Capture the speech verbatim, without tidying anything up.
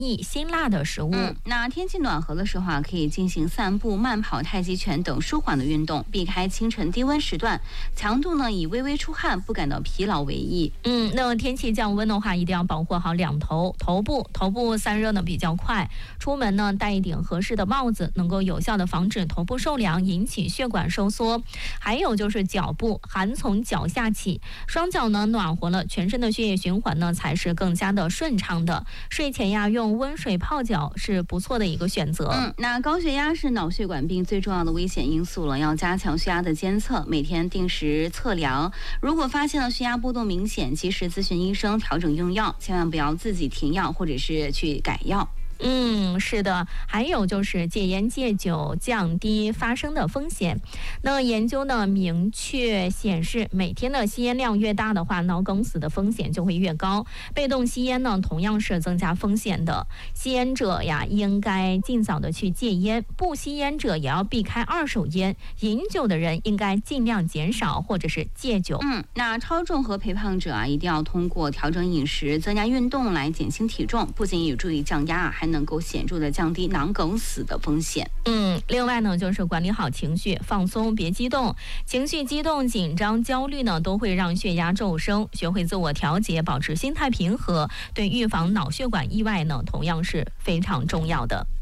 腻辛辣的食物。 嗯，那天气暖和的时候啊，可以进行散步、慢跑、太极拳等舒缓的运动，避开清晨低温时段，强度呢以微微出汗、不感到疲劳为宜。 嗯，那天气降温的话，一定要保护好两头头部，头部散热呢比较快，出门呢戴一顶合适的帽子，能够有效的防止头部受凉，引起血管收缩。还有就是脚部，寒从脚下起，双脚呢暖和了，全身的血液循环呢才是更加的顺畅的。睡前呀用温水泡脚是不错的一个选择。 嗯，那高血压是脑血管病最重要的危险因素了，要加强血压的监测，每天定时测量。如果发现了血压波动明显，及时咨询医生调整用药，千万不要自己停药或者是去改药。 嗯，是的，还有就是戒烟戒酒，降低发生的风险。那研究呢明确显示，每天的吸烟量越大的话，脑梗死的风险就会越高。被动吸烟呢，同样是增加风险的。吸烟者呀，应该尽早的去戒烟；不吸烟者也要避开二手烟。饮酒的人应该尽量减少或者是戒酒。 嗯，那超重和肥胖者啊，一定要通过调整饮食、增加运动来减轻体重，不仅有助于降压，还能够显著的降低脑梗死的风险。 嗯，另外呢，就是管理好情绪，放松，别激动。情绪激动、紧张、焦虑呢，都会让血压骤升。学会自我调节，保持心态平和，对预防脑血管意外呢，同样是非常重要的。